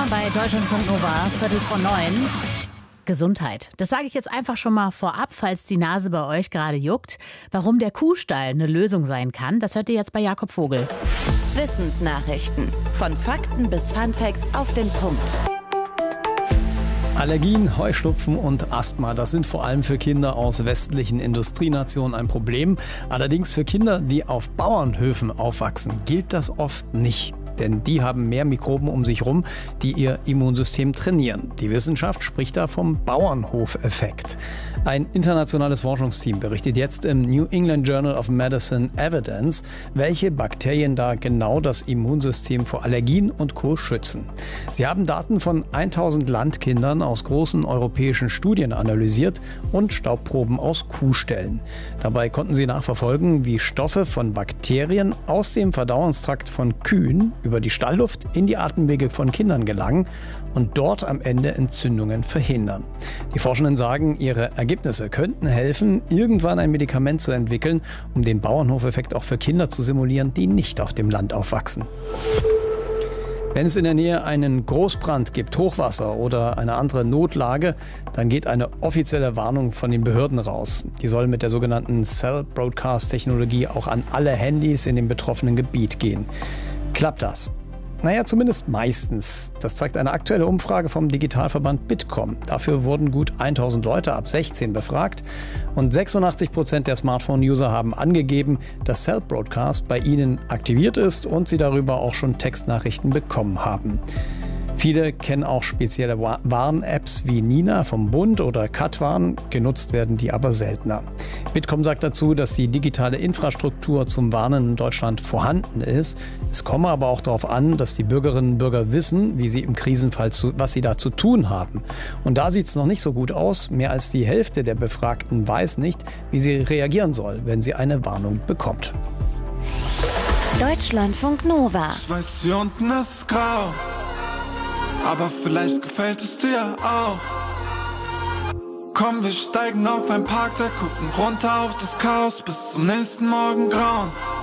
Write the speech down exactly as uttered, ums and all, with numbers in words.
bei Deutschlandfunk Nova, Viertel vor neun. Gesundheit. Das sage ich jetzt einfach schon mal vorab, falls die Nase bei euch gerade juckt. Warum der Kuhstall eine Lösung sein kann, das hört ihr jetzt bei Jakob Vogel. Wissensnachrichten. Von Fakten bis Funfacts auf den Punkt. Allergien, Heuschnupfen und Asthma, das sind vor allem für Kinder aus westlichen Industrienationen ein Problem. Allerdings für Kinder, die auf Bauernhöfen aufwachsen, gilt das oft nicht. Denn die haben mehr Mikroben um sich rum, die ihr Immunsystem trainieren. Die Wissenschaft spricht da vom Bauernhofeffekt. Ein internationales Forschungsteam berichtet jetzt im New England Journal of Medicine Evidence, welche Bakterien da genau das Immunsystem vor Allergien und Co. schützen. Sie haben Daten von tausend Landkindern aus großen europäischen Studien analysiert und Staubproben aus Kuhställen. Dabei konnten sie nachverfolgen, wie Stoffe von Bakterien aus dem Verdauungstrakt von Kühen über die Stallluft in die Atemwege von Kindern gelangen und dort am Ende Entzündungen verhindern. Die Forschenden sagen, ihre Ergebnisse könnten helfen, irgendwann ein Medikament zu entwickeln, um den Bauernhofeffekt auch für Kinder zu simulieren, die nicht auf dem Land aufwachsen. Wenn es in der Nähe einen Großbrand gibt, Hochwasser oder eine andere Notlage, dann geht eine offizielle Warnung von den Behörden raus. Die soll mit der sogenannten Cell Broadcast Technologie auch an alle Handys in dem betroffenen Gebiet gehen. Klappt das? Naja, zumindest meistens. Das zeigt eine aktuelle Umfrage vom Digitalverband Bitkom. Dafür wurden gut tausend Leute ab sechzehn befragt und sechsundachtzig Prozent der Smartphone-User haben angegeben, dass Cell Broadcast bei ihnen aktiviert ist und sie darüber auch schon Textnachrichten bekommen haben. Viele kennen auch spezielle Warn-Apps wie Nina vom Bund oder Katwarn, genutzt werden die aber seltener. Bitkom sagt dazu, dass die digitale Infrastruktur zum Warnen in Deutschland vorhanden ist. Es komme aber auch darauf an, dass die Bürgerinnen und Bürger wissen, wie sie im Krisenfall zu, was sie da zu tun haben. Und da sieht es noch nicht so gut aus. Mehr als die Hälfte der Befragten weiß nicht, wie sie reagieren soll, wenn sie eine Warnung bekommt. Deutschlandfunk Nova. Ich weiß, hier unten ist grau. Aber vielleicht gefällt es dir auch. Komm, wir steigen auf ein Parkdeck, gucken runter auf das Chaos bis zum nächsten Morgen grauen.